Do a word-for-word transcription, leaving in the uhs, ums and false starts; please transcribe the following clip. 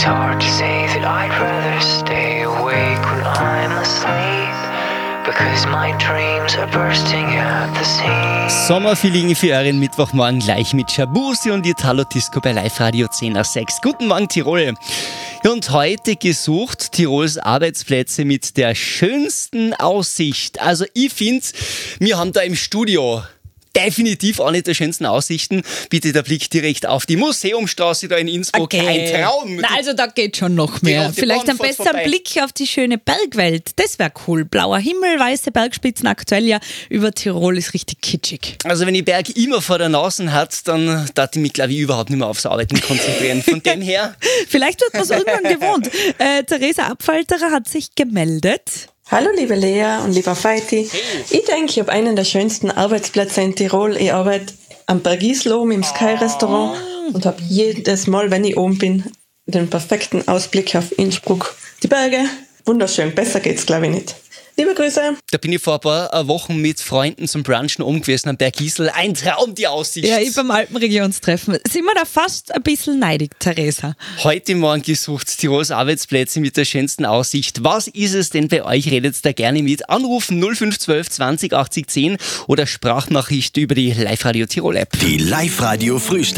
hard to say that I'd rather stay awake when I'm asleep, because my dreams are bursting at the seams. Sommerfeeling für euren Mittwochmorgen gleich mit Shabusi und Italo Disco bei Live Radio zehn nach sechs. Guten Morgen Tirol. Und heute gesucht Tirols Arbeitsplätze mit der schönsten Aussicht. Also ich finde, wir haben da im Studio definitiv eine der schönsten Aussichten. Bitte der Blick direkt auf die Museumstraße da in Innsbruck. Okay. Ein Traum. Na, also da geht schon noch mehr. Die Vielleicht Bahn ein fährt besser vorbei. Blick auf die schöne Bergwelt. Das wäre cool. Blauer Himmel, weiße Bergspitzen, aktuell ja über Tirol ist richtig kitschig. Also wenn die Berg immer vor der Nase hat, dann darf ich mich, glaube ich, überhaupt nicht mehr aufs Arbeiten konzentrieren. Von dem her... Vielleicht wird man es irgendwann gewohnt. Äh, Theresa Abfalterer hat sich gemeldet. Hallo liebe Lea und lieber Feiti. Ich denke, ich habe einen der schönsten Arbeitsplätze in Tirol. Ich arbeite am Berg Islom im Sky-Restaurant und habe jedes Mal, wenn ich oben bin, den perfekten Ausblick auf Innsbruck. Die Berge, wunderschön, besser geht's glaube ich nicht. Liebe Grüße. Da bin ich vor ein paar Wochen mit Freunden zum Brunchen oben gewesen am Berg Isel. Ein Traum, die Aussicht. Ja, ich beim Alpenregionstreffen. Sind wir da fast ein bisschen neidig, Theresa? Heute Morgen gesucht Tirols Arbeitsplätze mit der schönsten Aussicht. Was ist es denn bei euch? Redet da gerne mit. Anrufen null fünf zwölf zwanzig achtzig zehn oder Sprachnachricht über die Live Radio Tirol App. Die Live Radio Frühstück.